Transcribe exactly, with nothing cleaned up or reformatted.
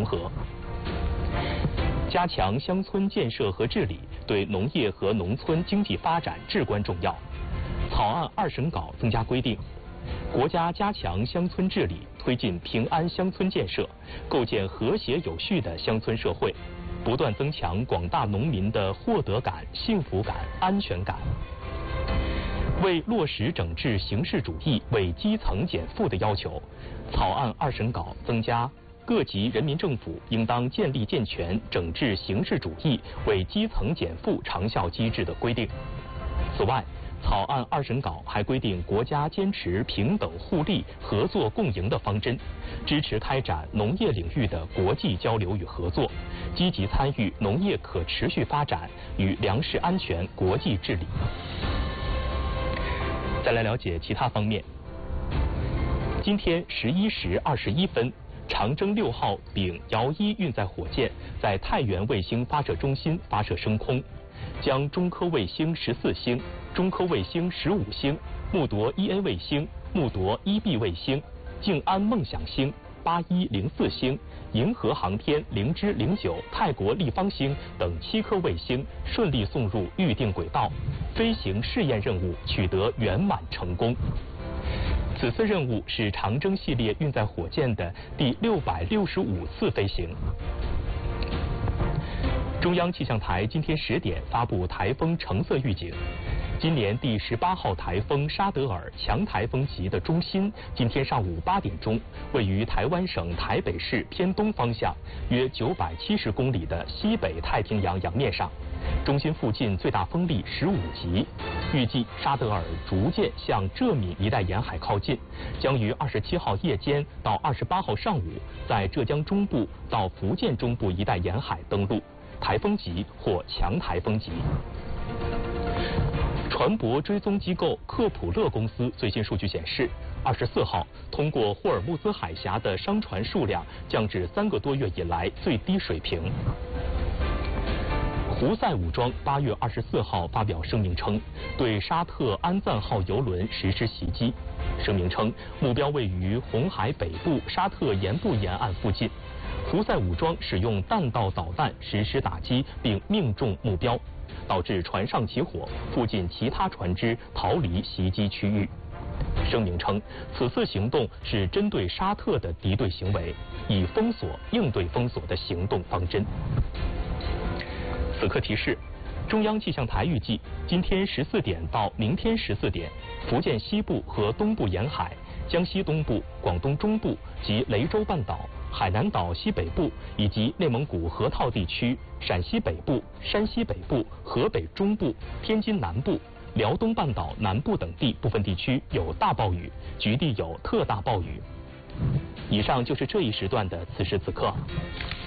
融合。加强乡村建设和治理对农业和农村经济发展至关重要。草案二审稿增加规定，国家加强乡村治理，推进平安乡村建设，构建和谐有序的乡村社会，不断增强广大农民的获得感、幸福感、安全感。为落实整治形式主义为基层减负的要求，草案二审稿增加各级人民政府应当建立健全整治形式主义为基层减负长效机制的规定。此外，草案二审稿还规定国家坚持平等互利、合作共赢的方针，支持开展农业领域的国际交流与合作，积极参与农业可持续发展与粮食安全国际治理。再来了解其他方面。今天十一时二十一分，长征六号丙遥一运载火箭在太原卫星发射中心发射升空，将中科卫星十四星、中科卫星十五星、木铎一 A 卫星、木铎一 B 卫星、静安梦想星、八一零四星、银河航天零之零九泰国立方星等七颗卫星顺利送入预定轨道，飞行试验任务取得圆满成功。此次任务是长征系列运载火箭的第六百六十五次飞行。中央气象台今天十点发布台风橙色预警。今年第十八号台风沙德尔强台风级的中心，今天上午八点钟，位于台湾省台北市偏东方向约九百七十公里的西北太平洋洋面上，中心附近最大风力十五级。预计沙德尔逐渐向浙闽一带沿海靠近，将于二十七号夜间到二十八号上午在浙江中部到福建中部一带沿海登陆，台风级或强台风级。船舶追踪机构克普勒公司最新数据显示，二十四号通过霍尔木兹海峡的商船数量降至三个多月以来最低水平。胡塞武装八月二十四号发表声明称，对沙特安赞号油轮实施袭击。声明称，目标位于红海北部沙特盐部沿岸附近。胡塞武装使用弹道导弹实施打击，并命中目标，导致船上起火，附近其他船只逃离袭击区域。声明称，此次行动是针对沙特的敌对行为，以封锁应对封锁的行动方针。此刻提示，中央气象台预计今天十四点到明天十四点，福建西部和东部沿海、江西东部、广东中部及雷州半岛、海南岛西北部以及内蒙古河套地区、陕西北部、山西北部、河北中部、天津南部、辽东半岛南部等地部分地区有大暴雨，局地有特大暴雨。以上就是这一时段的此时此刻。